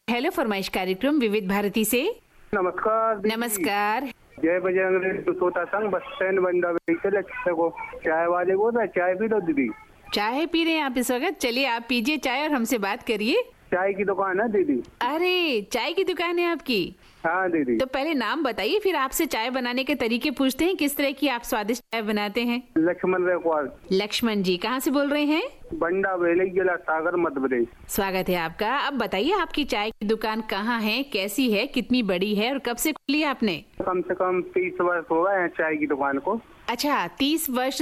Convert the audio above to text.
Hello फरमाइश कार्यक्रम विविध भारती से। नमस्कार दीदी। नमस्कार। जय बजरंग सोता संघ बस स्टैंड बंदा को चाय वाले बोल रहे, चाय पी लो दीदी। चाय पी रहे हैं आप इस वक्त? चलिए आप पीजिए चाय और हमसे बात करिए। चाय की दुकान है दीदी। अरे चाय की दुकान है आपकी? हाँ दीदी। तो पहले नाम बताइए, फिर आपसे चाय बनाने के तरीके पूछते हैं। किस तरह की आप स्वादिष्ट चाय बनाते हैं? लक्ष्मण रेखवाल। लक्ष्मण जी कहाँ से बोल रहे हैं? बंडा बेली जिला सागर मध्य प्रदेश। स्वागत है आपका। अब बताइए आपकी चाय की दुकान कहाँ है, कैसी है, कितनी बड़ी है और कब से खोली आपने? कम से कम 30 वर्ष हो गए हैं चाय की दुकान को। अच्छा 30 वर्ष